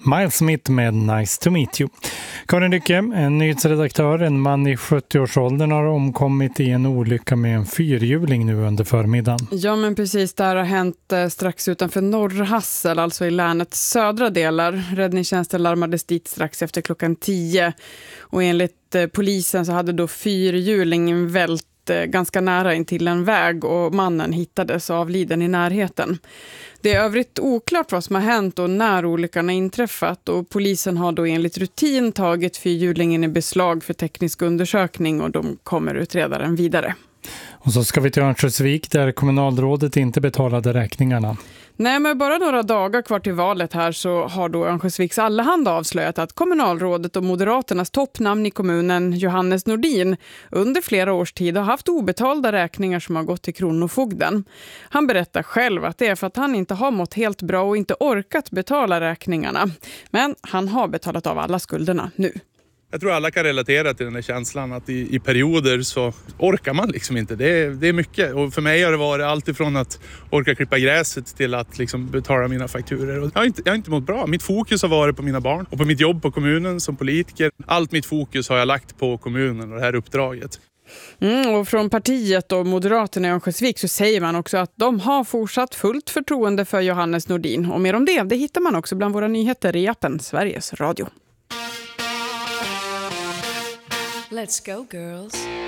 Miles Smith med Nice to meet you. Karin Lycke, en nyhetsredaktör, en man i 70-årsåldern har omkommit i en olycka med en fyrhjuling nu under förmiddagen. Ja, men precis, det här har hänt strax utanför Norrhassel, alltså i länets södra delar. Räddningstjänsten larmades dit strax efter klockan 10 och enligt polisen så hade då fyrhjulingen vält ganska nära in till en väg och mannen hittades avliden i närheten. Det är övrigt oklart vad som har hänt och när olyckan har inträffat och polisen har då enligt rutin tagit fyrhjulingen i beslag för teknisk undersökning och de kommer utreda den vidare. Och så ska vi till Örnsköldsvik där kommunalrådet inte betalade räkningarna. Nej, men bara några dagar kvar till valet här så har då Örnsköldsviks Allehanda avslöjat att kommunalrådet och Moderaternas toppnamn i kommunen, Johannes Nordin, under flera års tid har haft obetalda räkningar som har gått till kronofogden. Han berättar själv att det är för att han inte har mått helt bra och inte orkat betala räkningarna. Men han har betalat av alla skulderna nu. Jag tror alla kan relatera till den här känslan att i perioder så orkar man liksom inte. Det är mycket. Och för mig har det varit allt ifrån att orka klippa gräset till att liksom betala mina fakturer. Och jag har inte mått bra. Mitt fokus har varit på mina barn och på mitt jobb på kommunen som politiker. Allt mitt fokus har jag lagt på kommunen och det här uppdraget. Och från partiet och Moderaterna i Örnsköldsvik så säger man också att de har fortsatt fullt förtroende för Johannes Nordin. Och mer om det hittar man också bland våra nyheter i appen Sveriges Radio. Let's go, girls.